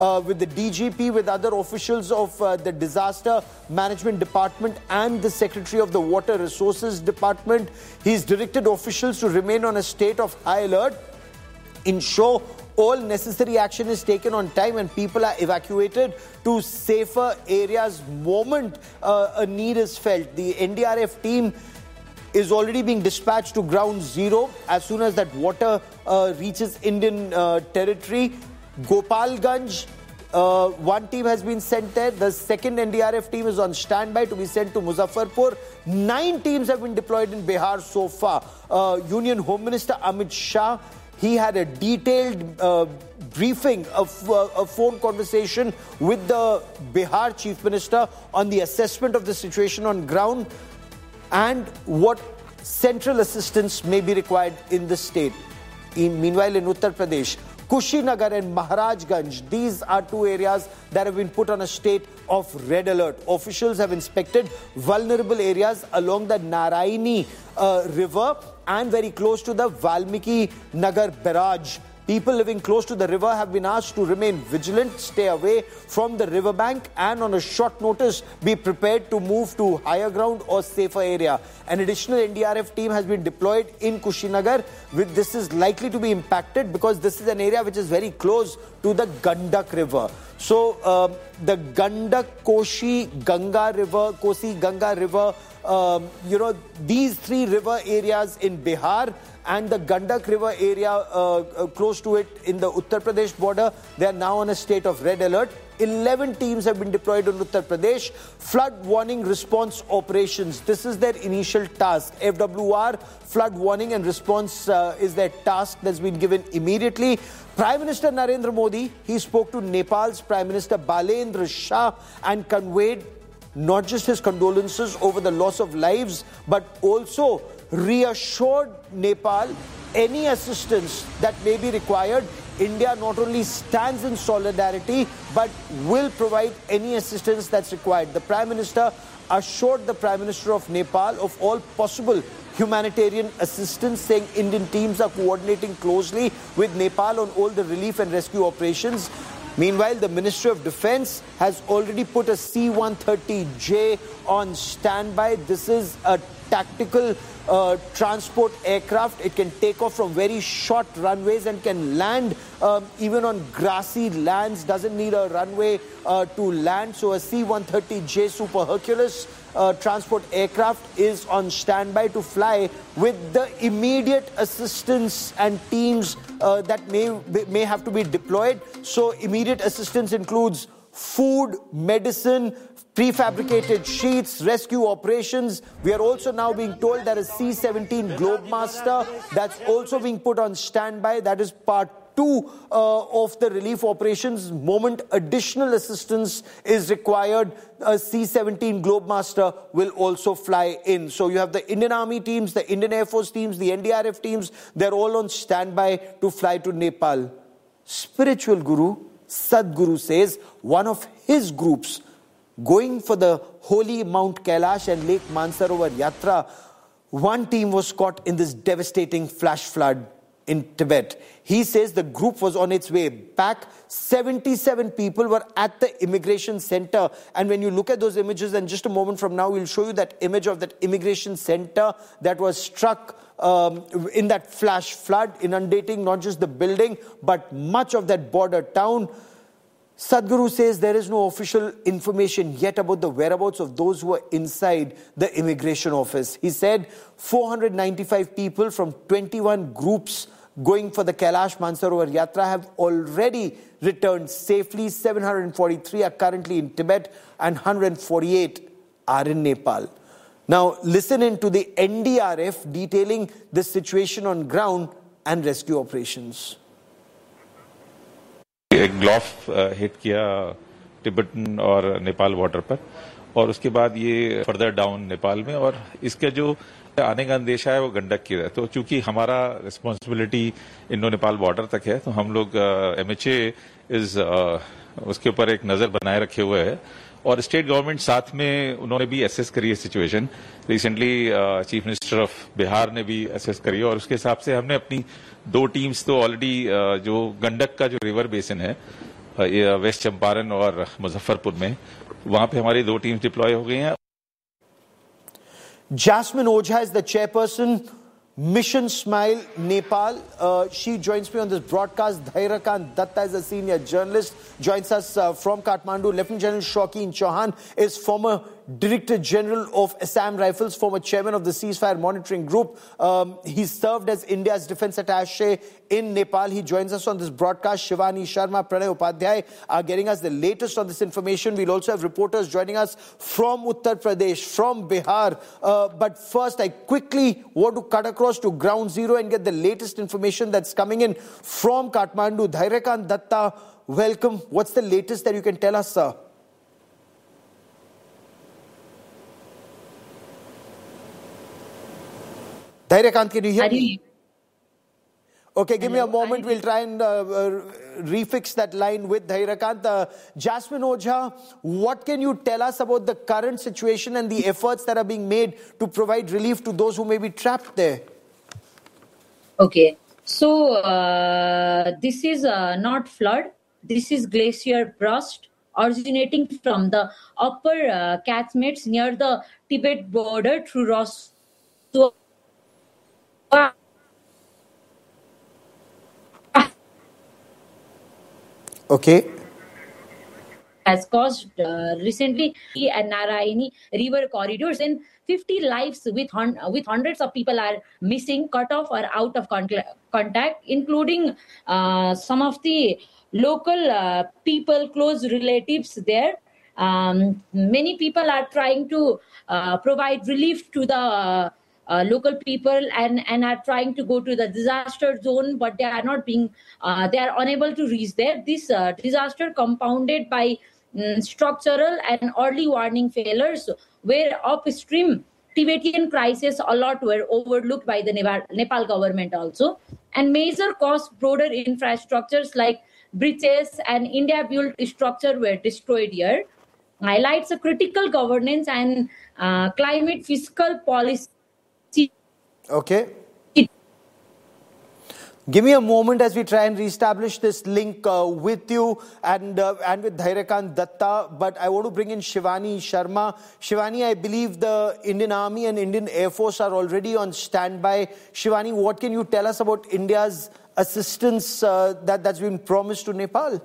with the DGP, with other officials of the Disaster Management Department and the Secretary of the Water Resources Department. He's directed officials to remain on a state of high alert, ensure all necessary action is taken on time and people are evacuated to safer areas moment a need is felt. The NDRF team is already being dispatched to ground zero as soon as that water reaches Indian territory. Gopalganj, one team has been sent there. The second NDRF team is on standby to be sent to Muzaffarpur. 9 teams have been deployed in Bihar so far. Union Home Minister Amit Shah, he had a detailed briefing, a phone conversation with the Bihar Chief Minister on the assessment of the situation on ground and what central assistance may be required in the state. Meanwhile, in Uttar Pradesh, Kushinagar and Maharajganj, these are 2 areas that have been put on a state of red alert. Officials have inspected vulnerable areas along the Narayani river and very close to the Valmiki Nagar barrage. People living close to the river have been asked to remain vigilant, stay away from the riverbank, and on a short notice be prepared to move to higher ground or safer area. An additional NDRF team has been deployed in Kushinagar. This is likely to be impacted because this is an area which is very close to the Gandak river. So the Gandak, Kosi, Ganga river, these 3 river areas in Bihar and the Gandak river area close to it in the Uttar Pradesh border, they are now on a state of red alert. 11 teams have been deployed in Uttar Pradesh. Flood warning response operations, this is their initial task. FWR, flood warning and response is their task that's been given immediately. Prime Minister Narendra Modi, he spoke to Nepal's Prime Minister Balendra Shah and conveyed not just his condolences over the loss of lives, but also reassured Nepal any assistance that may be required. India not only stands in solidarity, but will provide any assistance that's required. The Prime Minister assured the Prime Minister of Nepal of all possible humanitarian assistance, saying Indian teams are coordinating closely with Nepal on all the relief and rescue operations. Meanwhile, the Ministry of Defence has already put a C-130J on standby. This is a tactical transport aircraft. It can take off from very short runways and can land even on grassy lands, doesn't need a runway to land. So a C-130J Super Hercules transport aircraft is on standby to fly with the immediate assistance and teams that may have to be deployed. So immediate assistance includes food, medicine, prefabricated sheets, rescue operations. We are also now being told that a C-17 Globemaster that's also being put on standby. That is part 2 of the relief operations. Moment additional assistance is required, a C-17 Globemaster will also fly in. So you have the Indian Army teams, the Indian Air Force teams, the NDRF teams. They're all on standby to fly to Nepal. Spiritual guru Sadhguru says one of his groups going for the holy Mount Kailash and Lake Mansarovar Yatra, one team was caught in this devastating flash flood in Tibet. He says the group was on its way back. 77 people were at the immigration center. And when you look at those images, and just a moment from now, we'll show you that image of that immigration center that was struck in that flash flood, inundating not just the building, but much of that border town. Sadhguru says there is no official information yet about the whereabouts of those who are inside the immigration office. He said 495 people from 21 groups going for the Kailash Mansarovar Yatra have already returned safely. 743 are currently in Tibet and 148 are in Nepal. Now listen in to the NDRF detailing the situation on ground and rescue operations. एक GLOF hit किया Tibetan और Nepal border पर और उसके बाद ये further down Nepal में और इसका जो आने का अंदेशा है वो गंडक की है। तो चूंकि हमारा रिस्पांसिबिलिटी इंडो नेपाल बॉर्डर तक है तो हम लोग एमएचए उसके ऊपर एक नजर बनाए रखे हुए है और स्टेट गवर्नमेंट साथ में उन्होंने भी एसेस करी है situation. Recently chief minister of Bihar ने भी एसेस करी और उसके हिसाब से हमने अपनी 2 टीम्स तो ऑलरेडी जो गंडक का जो रिवर बेसिन है ये वेस्ट चंपारण और मुजफ्फरपुर में, वहां पे हमारी 2 टीम्स डिप्लॉय हो गई हैं। Jasmine Ojha is the chairperson, Mission Smile, Nepal. She joins me on this broadcast. Dhairakant Datta is a senior journalist, joins us from Kathmandu. Lieutenant General Shaukin Chauhan is former Director General of Assam Rifles, former chairman of the Ceasefire Monitoring Group. He served as India's defense attaché in Nepal. He joins us on this broadcast. Shivani Sharma, Pranay Upadhyay are getting us the latest on this information. We'll also have reporters joining us from Uttar Pradesh, from Bihar. But first, I quickly want to cut across to ground zero and get the latest information that's coming in from Kathmandu. Dhairakant Datta, welcome. What's the latest that you can tell us, sir? Dhairakant, can you hear me? Okay, give me a moment. We'll try and refix that line with Dhairakant. Jasmine Ojha, what can you tell us about the current situation and the efforts that are being made to provide relief to those who may be trapped there? Okay, so this is not flood. This is glacier burst originating from the upper Kathmandu near the Tibet border through Roswa. Okay. Has caused recently and Narayani river corridors, and 50 lives with hundreds of people are missing, cut off or out of contact, including some of the local people, close relatives there. Many people are trying to provide relief to the local people and are trying to go to the disaster zone, but they are not being, they are unable to reach there. This disaster compounded by structural and early warning failures, where upstream Tibetan crisis a lot were overlooked by the Nepal government also, and major cost broader infrastructures like bridges and India-built structure were destroyed here. Highlights a critical governance and climate fiscal policy. Okay. Give me a moment as we try and reestablish this link with you and with Dhairakant Datta. But I want to bring in Shivani Sharma. Shivani, I believe the Indian Army and Indian Air Force are already on standby. Shivani, what can you tell us about India's assistance that's been promised to Nepal?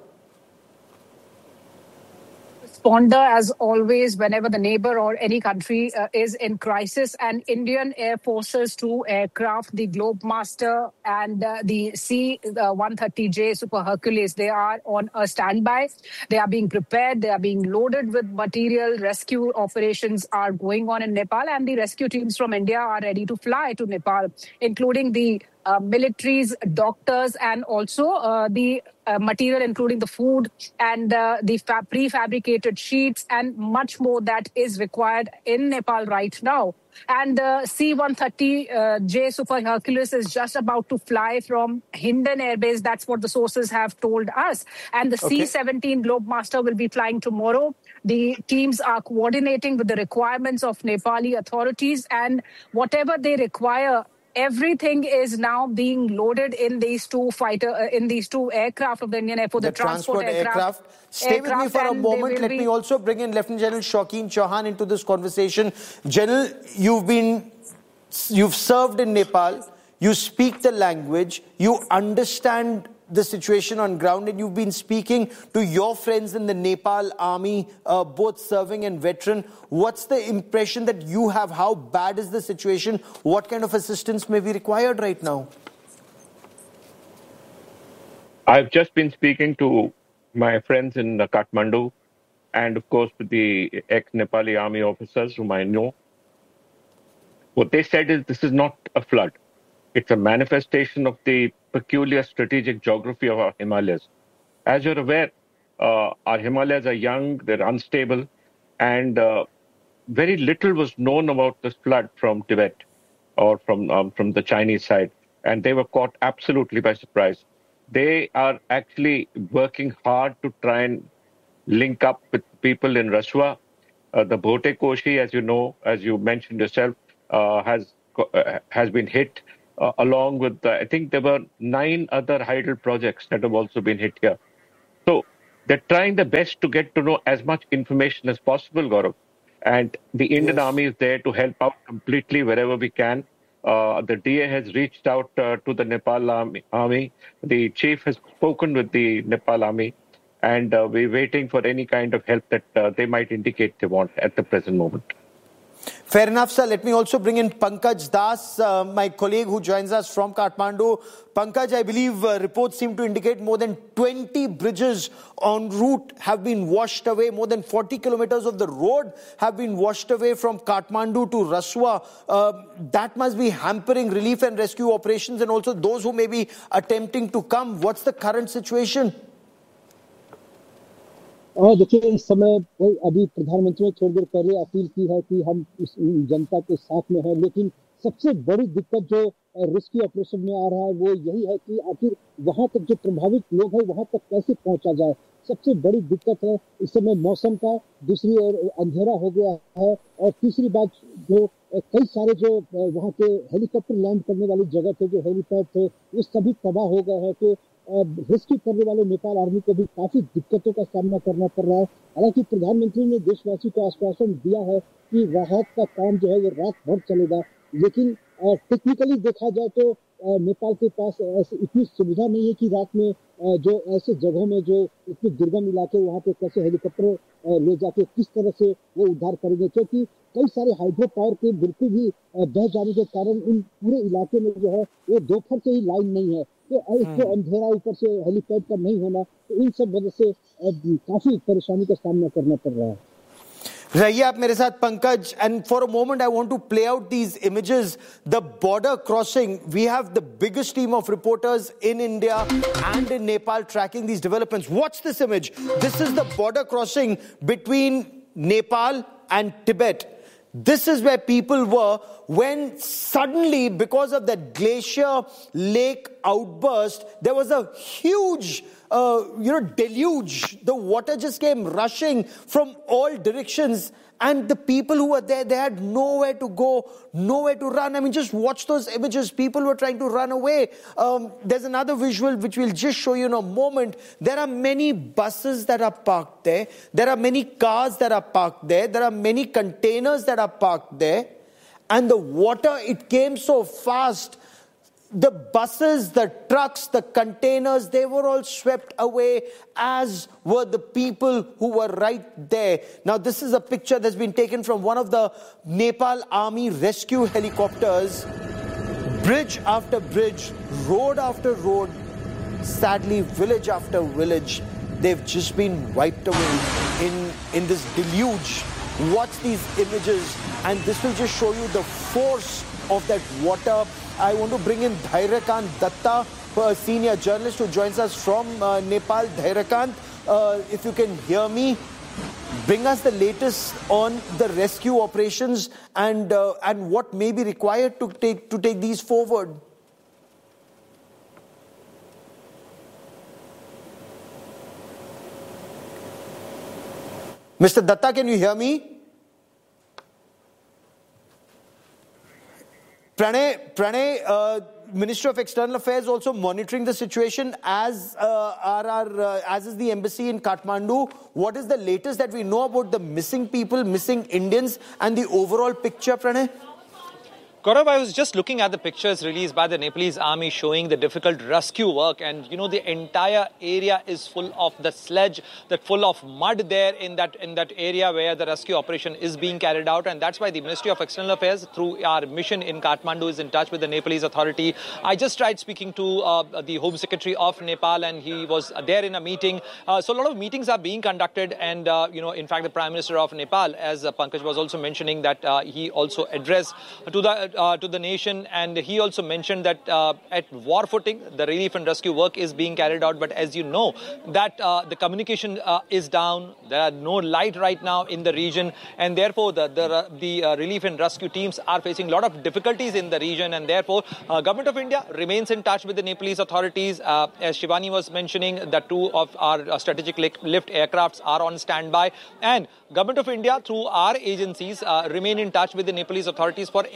Responder as always whenever the neighbor or any country is in crisis, and Indian Air Force's 2 aircraft, the Globemaster and the C-130J Super Hercules, they are on a standby. They are being prepared. They are being loaded with material. Rescue operations are going on in Nepal, and the rescue teams from India are ready to fly to Nepal, including the militaries, doctors, and also the material, including the food and the prefabricated sheets and much more that is required in Nepal right now. And the C-130J Super Hercules is just about to fly from Hindon Air Base. That's what the sources have told us. And the C-17 Globemaster will be flying tomorrow. The teams are coordinating with the requirements of Nepali authorities, and whatever they require, everything is now being loaded in these 2 aircraft of the Indian Air Force, the transport aircraft. Stay with me for a moment. Let me also bring in Lieutenant General Shaukin Chauhan into this conversation. General, you've served in Nepal. You speak the language. You understand the situation on ground, and you've been speaking to your friends in the Nepal army, both serving and veteran. What's the impression that you have? How bad is the situation? What kind of assistance may be required right now? I've just been speaking to my friends in Kathmandu and, of course, to the ex-Nepali army officers whom I know. What they said is this is not a flood. It's a manifestation of the peculiar strategic geography of our Himalayas. As you're aware, our Himalayas are young, they're unstable, and very little was known about this flood from Tibet or from the Chinese side, and they were caught absolutely by surprise. They are actually working hard to try and link up with people in Raswa. The Bhote Koshi, as you know, as you mentioned yourself, has been hit. Along with, I think there were 9 other hydel projects that have also been hit here. So They're trying their best to get to know as much information as possible, Gaurav. And the Indian Army is there to help out completely wherever we can. The DA has reached out to the Nepal army. The chief has spoken with the Nepal army. And we're waiting for any kind of help that they might indicate they want at the present moment. Fair enough, sir. Let me also bring in Pankaj Das, my colleague who joins us from Kathmandu. Pankaj, I believe reports seem to indicate more than 20 bridges en route have been washed away. More than 40 kilometers of the road have been washed away from Kathmandu to Raswa. That must be hampering relief and rescue operations and also those who may be attempting to come. What's the current situation? देखिए इस समय अभी प्रधानमंत्री ने थोड़ी देर पहले appeal की है कि हम इस जनता के साथ में हैं, लेकिन सबसे बड़ी दिक्कत जो रेस्क्यू ऑपरेशन में आ रहा है वो यही है कि आखिर वहां तक जो प्रभावित लोग हैं वहां तक कैसे पहुंचा जाए। सबसे बड़ी दिक्कत है इस समय मौसम का, दूसरी ओर अंधेरा हो गया है और तीसरी बात जो कई सारे जो वहां के हेलीकॉप्टर लैंड करने वाली जगह थे, जो हेलीपैड थे, वो सभी तबाह हो गए हैं। तो रेस्क्यू करने वाले नेपाल आर्मी को भी काफी दिक्कतों का सामना करना पड़ रहा है। हालांकि प्रधानमंत्री ने देशवासी को आश्वासन दिया है कि राहत का काम जो है वो रात भर चलेगा, लेकिन टेक्निकली देखा जाए तो नेपाल के पास इतनी सुविधा नहीं है कि रात में जो ऐसे जगहों में जो इतने दुर्गम इलाके वहां पे कैसे हेलीकॉप्टर ले जाके किस तरह से वो उद्धार करेंगे, क्योंकि कई सारे हाइड्रो पावर के बिल्कुल भी बह जाने के कारण इन पूरे इलाके में जो है वो दोपहर से ही लाइन नहीं है। तो इसको अंधेरा ऊपर से हेलीपैड का नहीं होना, तो इन सब वजह से काफी परेशानी का सामना करना पड़ रहा है। रहिए आप मेरे साथ Pankaj, and for a moment I want to play out these images. The border crossing, we have the biggest team of reporters in India and in Nepal tracking these developments. Watch this image. This is the border crossing between Nepal and Tibet. This is where people were when suddenly, because of that glacier lake outburst, there was a huge deluge. The water just came rushing from all directions. And the people who were there, they had nowhere to go, nowhere to run. I mean, just watch those images. People were trying to run away. There's another visual which we'll just show you in a moment. There are many buses that are parked there. There are many cars that are parked there. There are many containers that are parked there. And the water, it came so fast. The buses, the trucks, the containers, they were all swept away, as were the people who were right there. Now, this is a picture that's been taken from one of the Nepal Army rescue helicopters. Bridge after bridge, road after road, sadly, village after village, they've just been wiped away in this deluge. Watch these images, and this will just show you the force of that water. I want to bring in Dhairyakant Datta, a senior journalist who joins us from Nepal. Dhairyakant, if you can hear me, bring us the latest on the rescue operations and what may be required to take these forward. Mr. Datta, can you hear me? Pranay, Ministry of External Affairs also monitoring the situation, as is the embassy in Kathmandu. What is the latest that we know about the missing people, missing Indians, and the overall picture, Pranay? Gaurav, I was just looking at the pictures released by the Nepalese army showing the difficult rescue work, and you know the entire area is full of the sledge, full of mud there in that area where the rescue operation is being carried out, and that's why the Ministry of External Affairs, through our mission in Kathmandu, is in touch with the Nepalese authority. I just tried speaking to the Home Secretary of Nepal, and he was there in a meeting. So a lot of meetings are being conducted, and in fact, the Prime Minister of Nepal, as Pankaj was also mentioning, that he also addressed to the nation, and he also mentioned that at war footing, the relief and rescue work is being carried out. But as you know, that the communication is down. There are no light right now in the region, and therefore the relief and rescue teams are facing a lot of difficulties in the region, and therefore Government of India remains in touch with the Nepalese authorities. As Shivani was mentioning, the two of our strategic lift aircrafts are on standby, and Government of India, through our agencies, remain in touch with the Nepalese authorities for any problem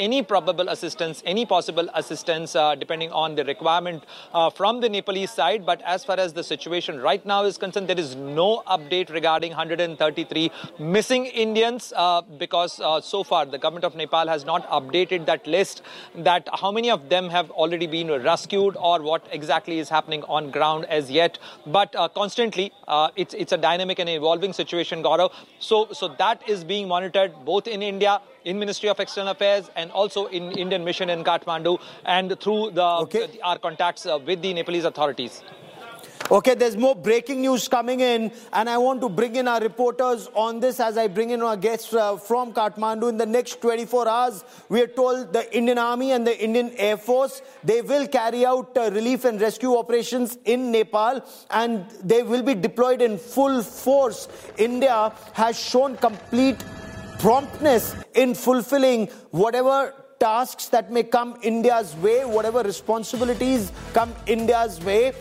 probable assistance, any possible assistance, depending on the requirement from the Nepalese side. But as far as the situation right now is concerned, there is no update regarding 133 missing Indians because so far the government of Nepal has not updated that list, that how many of them have already been rescued or what exactly is happening on ground as yet. But constantly, it's a dynamic and evolving situation, Gaurav. So that is being monitored both in India, in Ministry of External Affairs, and also in Indian mission in Kathmandu, and through our contacts with the Nepalese authorities. Okay, there's more breaking news coming in, and I want to bring in our reporters on this as I bring in our guests from Kathmandu. In the next 24 hours, we are told the Indian Army and the Indian Air Force, they will carry out relief and rescue operations in Nepal, and they will be deployed in full force. India has shown complete promptness in fulfilling whatever tasks that may come India's way, whatever responsibilities come India's way.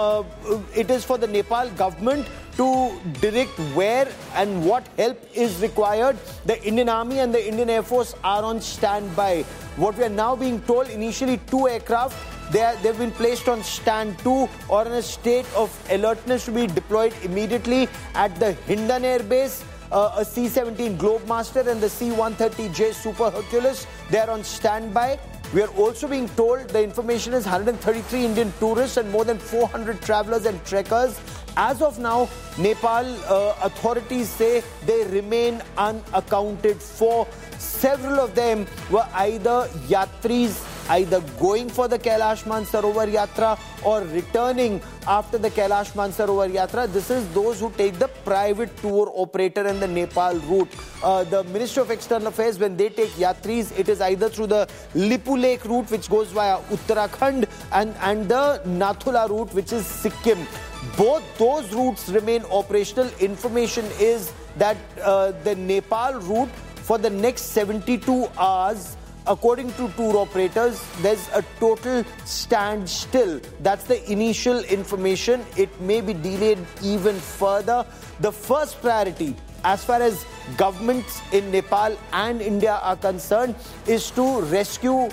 It is for the Nepal government to direct where and what help is required. The Indian Army and the Indian Air Force are on standby. What we are now being told, initially 2 aircraft, they've been placed on stand 2 or in a state of alertness to be deployed immediately at the Hindan Air Base. A C-17 Globemaster and the C-130J Super Hercules, they are on standby. We are also being told, the information is 133 Indian tourists and more than 400 travelers and trekkers. As of now, Nepal authorities say they remain unaccounted for. Several of them were either yatris, either going for the Kailash Mansarovar Yatra or returning after the Kailash Mansarovar Yatra. This is those who take the private tour operator and the Nepal route. The Ministry of External Affairs, when they take yatris, it is either through the Lipu Lake route, which goes via Uttarakhand, and the Nathula route, which is Sikkim. Both those routes remain operational. Information is that the Nepal route for the next 72 hours, according to tour operators, there's a total standstill. That's the initial information. It may be delayed even further. The first priority, as far as governments in Nepal and India are concerned, is to rescue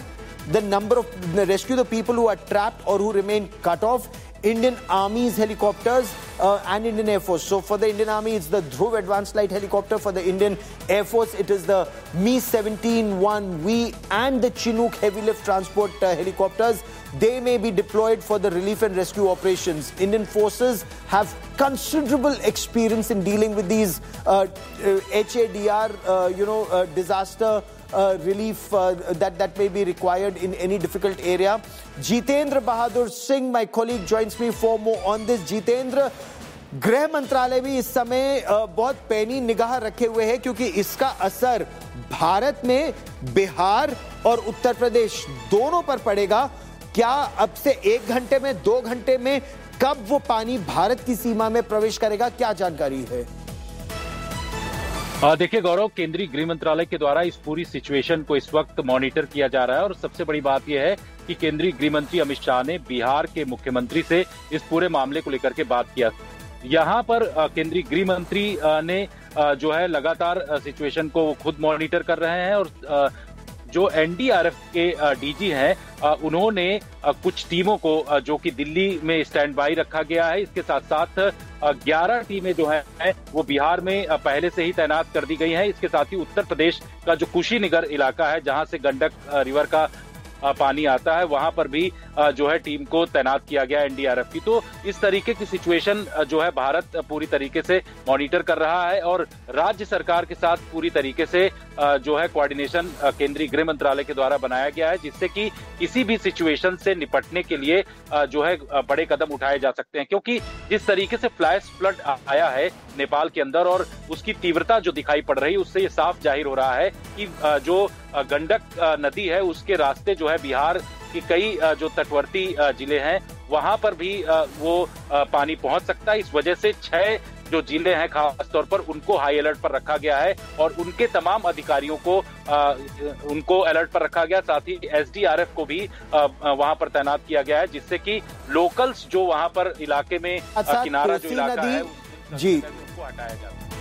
the people who are trapped or who remain cut off. Indian Army's helicopters and Indian Air Force. So for the Indian Army, it's the Dhruv Advanced Light Helicopter. For the Indian Air Force, it is the Mi-17-1V and the Chinook Heavy Lift Transport helicopters. They may be deployed for the relief and rescue operations. Indian forces have considerable experience in dealing with these HADR, disaster relief that may be required in any difficult area. Jitendra Bahadur Singh, my colleague, joins me for more on this. Jitendra, गृह मंत्रालय भी इस समय बहुत पैनी निगाह रखे हुए है क्योंकि इसका असर भारत में बिहार और उत्तर प्रदेश दोनों पर पड़ेगा. क्या अब से 1 घंटे में, 2 घंटे में, कब वो पानी भारत की सीमा में प्रवेश करेगा, क्या जानकारी है? देखिए गौरव, केंद्रीय गृह मंत्रालय के द्वारा इस पूरी सिचुएशन को इस वक्त मॉनिटर किया जा रहा है और सबसे बड़ी बात यह है कि केंद्रीय गृह मंत्री अमित शाह ने बिहार के मुख्यमंत्री से इस पूरे मामले को लेकर के बात किया. यहाँ पर केंद्रीय गृह मंत्री ने जो है लगातार सिचुएशन को खुद मॉनिटर कर रहे हैं और जो एनडीआरएफ के डीजी हैं उन्होंने कुछ टीमों को जो कि दिल्ली में स्टैंड बाई रखा गया है, इसके साथ साथ 11 टीमें जो हैं वो बिहार में पहले से ही तैनात कर दी गई हैं. इसके साथ ही उत्तर प्रदेश का जो कुशीनगर इलाका है जहां से गंडक रिवर का पानी आता है, वहां पर भी जो है टीम को तैनात किया गया एनडीआरएफ की. तो इस तरीके की सिचुएशन जो है भारत पूरी तरीके से मॉनिटर कर रहा है और राज्य सरकार के साथ पूरी तरीके से जो है कोऑर्डिनेशन केंद्रीय गृह मंत्रालय के द्वारा बनाया गया है, जिससे कि किसी भी सिचुएशन से निपटने के लिए जो है बड़े कदम उठाए जा सकते हैं. क्योंकि जिस तरीके से फ्लैश फ्लड आया है नेपाल के अंदर और उसकी तीव्रता जो दिखाई पड़ रही है, उससे ये साफ जाहिर हो रहा है कि जो गंडक नदी है उसके रास्ते जो है बिहार के कई जो तटवर्ती जिले हैं वहां पर भी वो पानी पहुंच सकता है. इस वजह से 6 जो जिले हैं खास तौर पर उनको हाई अलर्ट पर रखा गया है और उनके तमाम अधिकारियों को उनको अलर्ट पर रखा गया. साथ ही एसडीआरएफ को भी वहां पर तैनात किया गया है, जिससे कि लोकल्स जो वहां पर इलाके में किनारा जो इलाका है जी उसको हटाया जाए.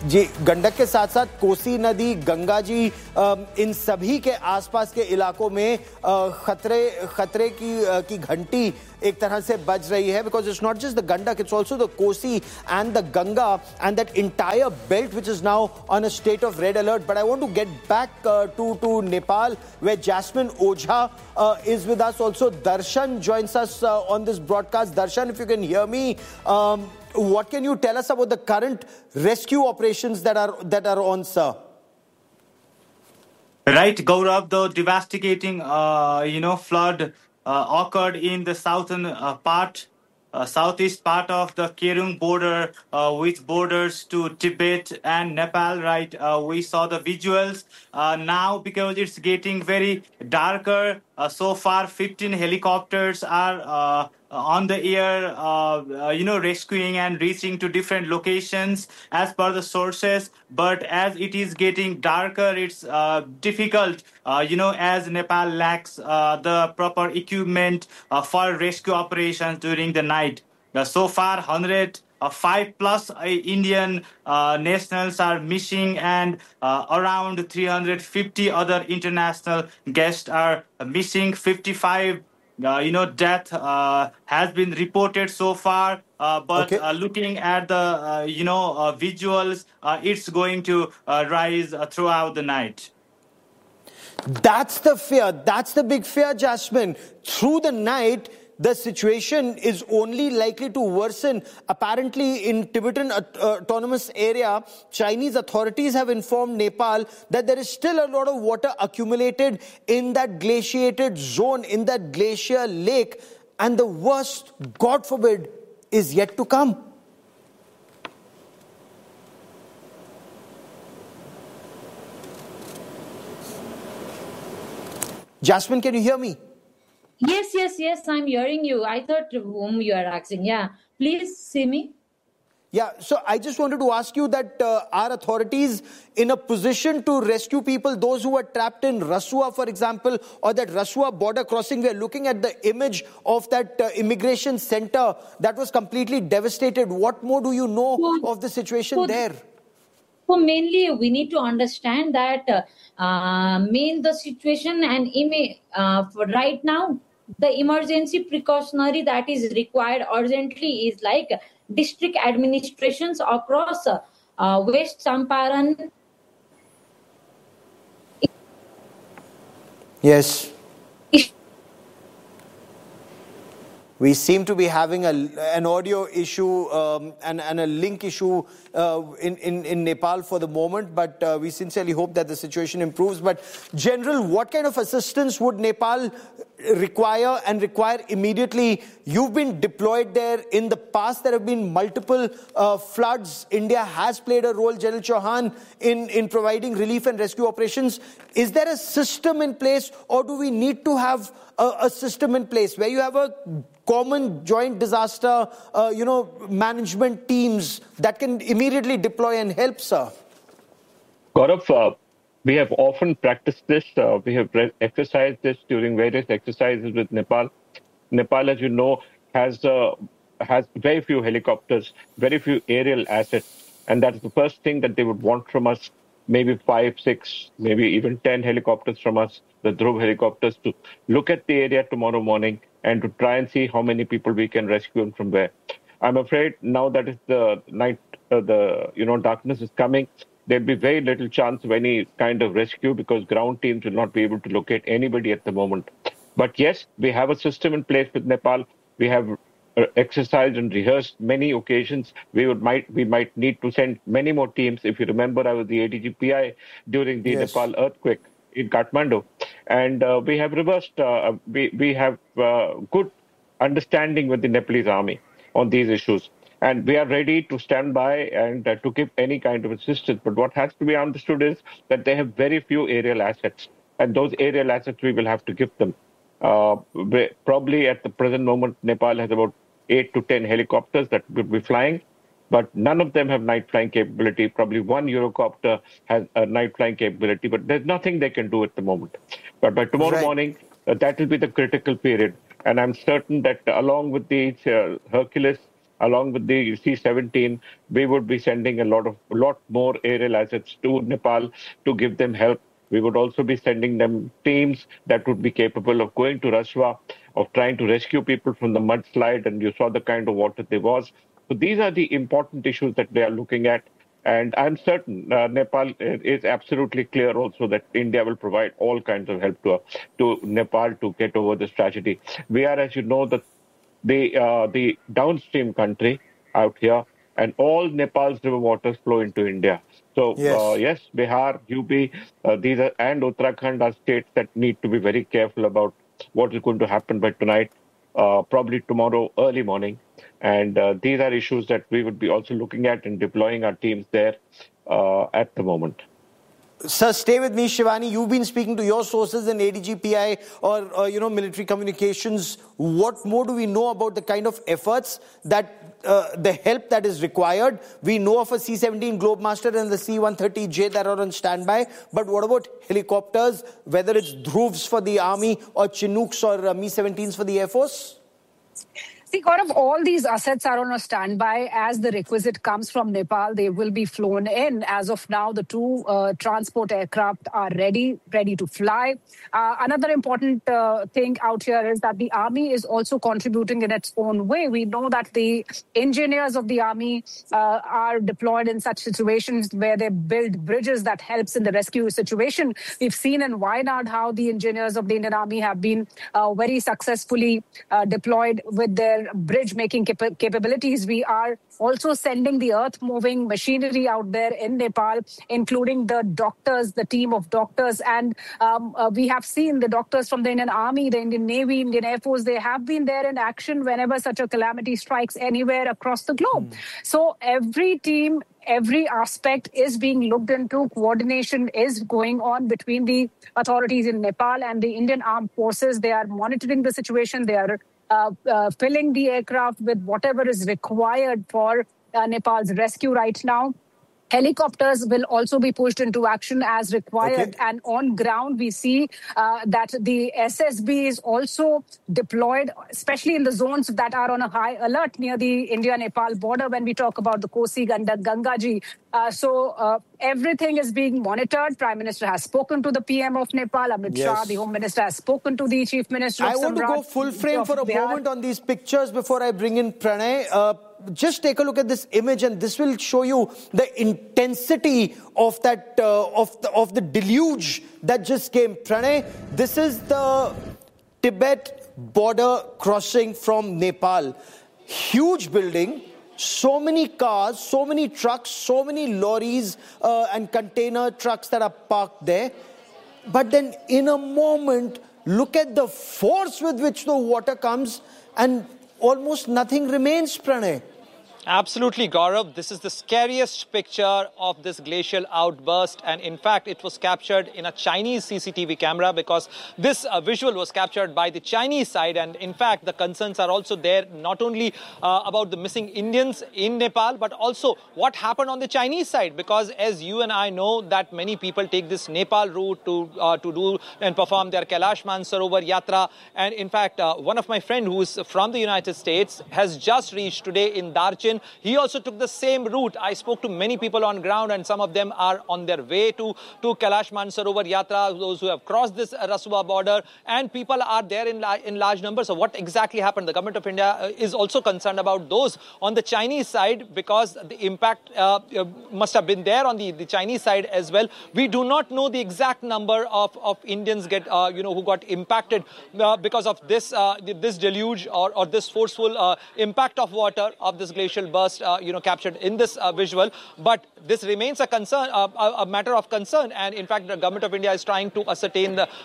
जी, गंडक के साथ साथ कोसी नदी, गंगा जी, इन सभी के आसपास के इलाकों में खतरे की घंटी एक तरह से बज रही है, because it's not just the Gandak, it's also the Kosi and the Ganga and that entire belt which is now on a state of red alert. But I want to get back to Nepal, where Jasmine Ojha is with us. Also, Darshan joins us on this broadcast. Darshan, if you can hear me, what can you tell us about the current rescue operations that are on, sir? Right, Gaurav, the devastating, flood occurred in the southeast part of the Kerung border, which borders to Tibet and Nepal, right? We saw the visuals. Now, because it's getting very darker, so far 15 helicopters are on the air, rescuing and reaching to different locations as per the sources. But as it is getting darker, it's difficult, as Nepal lacks the proper equipment for rescue operations during the night. So far, 105 plus Indian nationals are missing, and around 350 other international guests are missing. 55 death has been reported so far, but okay. Looking at the visuals, it's going to rise throughout the night. That's the fear. That's the big fear, Jasmine. Through the night, the situation is only likely to worsen. Apparently, in Tibetan autonomous area, Chinese authorities have informed Nepal that there is still a lot of water accumulated in that glaciated zone, in that glacier lake, and the worst, God forbid, is yet to come. Jasmine, can you hear me? Yes, I'm hearing you. I thought whom you are asking. Yeah, please see me. Yeah, so I just wanted to ask you that are authorities in a position to rescue people, those who are trapped in Rasua, for example, or that Rasua border crossing? We are looking at the image of that immigration center that was completely devastated. What more do you know of the situation there? So mainly we need to understand that the situation and for right now, the emergency precautionary that is required urgently is like district administrations across West Champaran. Yes. We seem to be having an audio issue and a link issue in Nepal for the moment, but we sincerely hope that the situation improves. But General, what kind of assistance would Nepal require immediately? You've been deployed there. In the past, there have been multiple floods. India has played a role, General Chauhan, in providing relief and rescue operations. Is there a system in place, or do we need to have a system in place where you have a common joint disaster, management teams that can immediately deploy and help, sir? Gaurav, we have often practiced this. We have exercised this during various exercises with Nepal. Nepal, as you know, has very few helicopters, very few aerial assets. And that's the first thing that they would want from us. Maybe 5, 6, maybe even 10 helicopters from us, the Dhruv helicopters, to look at the area tomorrow morning and to try and see how many people we can rescue and from where. I'm afraid now that it's the night, darkness is coming, there'll be very little chance of any kind of rescue because ground teams will not be able to locate anybody at the moment. But yes, we have a system in place with Nepal. We have exercised and rehearsed many occasions. We might need to send many more teams. If you remember, I was the ADG-PI during the Nepal earthquake in Kathmandu, and we have reversed. We have good understanding with the Nepalese army on these issues, and we are ready to stand by and to give any kind of assistance. But what has to be understood is that they have very few aerial assets, and those aerial assets we will have to give them. Probably at the present moment, Nepal has about 8 to 10 helicopters that will be flying, but none of them have night flying capability. Probably one Eurocopter has a night flying capability, but there's nothing they can do at the moment. But by tomorrow morning, that will be the critical period. And I'm certain that along with the Hercules along with the C-17, we would be sending a lot more aerial assets to Nepal to give them help. We would also be sending them teams that would be capable of going to Raswa, of trying to rescue people from the mudslide, and you saw the kind of water there was. So these are the important issues that they are looking at. And I'm certain Nepal is absolutely clear also that India will provide all kinds of help to Nepal to get over this tragedy. We are, as you know, the downstream country out here, and all Nepal's river waters flow into India. So, yes, Bihar, UP, these are, and Uttarakhand are states that need to be very careful about what is going to happen by tonight, probably tomorrow early morning. And these are issues that we would be also looking at and deploying our teams there at the moment. Sir, stay with me, Shivani. You've been speaking to your sources in ADGPI or military communications. What more do we know about the kind of efforts that the help that is required? We know of a C-17 Globemaster and the C-130J that are on standby. But what about helicopters, whether it's Dhruvs for the Army or Chinooks or Mi-17s for the Air Force? See, Gaurav, all these assets are on a standby. As the requisite comes from Nepal, they will be flown in. As of now, the two transport aircraft are ready to fly. Another important thing out here is that the Army is also contributing in its own way. We know that the engineers of the Army are deployed in such situations where they build bridges that helps in the rescue situation. We've seen in Wayanad how the engineers of the Indian Army have been very successfully deployed with their bridge-making capabilities. We are also sending the earth-moving machinery out there in Nepal, including the doctors, the team of doctors. And we have seen the doctors from the Indian Army, the Indian Navy, Indian Air Force. They have been there in action whenever such a calamity strikes anywhere across the globe. So every team, every aspect is being looked into. Coordination is going on between the authorities in Nepal and the Indian Armed Forces. They are monitoring the situation. They are filling the aircraft with whatever is required for Nepal's rescue right now. Helicopters will also be pushed into action as required. Okay. And on ground, we see that the SSB is also deployed, especially in the zones that are on a high alert near the India-Nepal border when we talk about the Kosi, Gandak, Gangaji. So everything is being monitored. Prime Minister has spoken to the PM of Nepal. Amit Shah, the Home Minister, has spoken to the Chief Minister of I want to go full frame for a moment on these pictures before I bring in Pranay. Just take a look at this image, and this will show you the intensity of that of the deluge that just came. Pranay, this is the Tibet border crossing from Nepal. Huge building, so many cars, so many trucks, so many lorries and container trucks that are parked there. But then in a moment, look at the force with which the water comes, and almost nothing remains, Pranay. Absolutely, Gaurav. This is the scariest picture of this glacial outburst. And in fact, it was captured in a Chinese CCTV camera because this visual was captured by the Chinese side. And in fact, the concerns are also there, not only about the missing Indians in Nepal, but also what happened on the Chinese side. Because as you and I know that many people take this Nepal route to do and perform their Kailash Mansarovar Yatra. And in fact, one of my friends who is from the United States has just reached today in Darchin. He also took the same route. I spoke to many people on ground, and some of them are on their way to Kailash Mansarovar Yatra, those who have crossed this Raswa border, and people are there in large numbers. So what exactly happened? The government of India is also concerned about those on the Chinese side because the impact must have been there on the Chinese side as well. We do not know the exact number of Indians who got impacted because of this this deluge or this forceful impact of water of this glacial burst, captured in this visual. But this remains a concern, a matter of concern. And in fact, the government of India is trying to ascertain check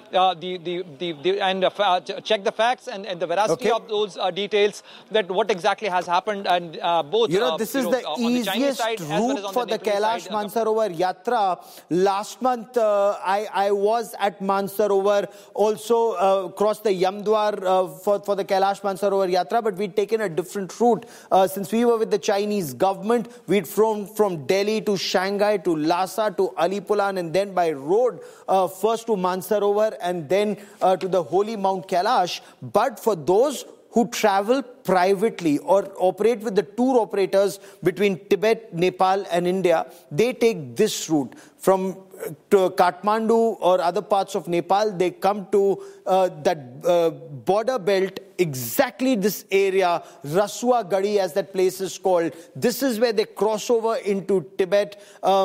the facts and the veracity of those details, that what exactly has happened. And both, this is the easiest route for the Kailash Mansarovar Yatra. Last month, I was at Mansarovar, also crossed the Yamdwar for the Kailash Mansarovar Yatra, but we'd taken a different route. Since we were with the Chinese government, we'd flown from Delhi to Shanghai to Lhasa to Alipulan, and then by road first to Mansarovar and then to the holy Mount Kailash. But for those who travel privately or operate with the tour operators between Tibet, Nepal and India, they take this route. From to Kathmandu or other parts of Nepal, they come to that border belt, exactly this area, Rasua Gadi as that place is called. This is where they cross over into Tibet.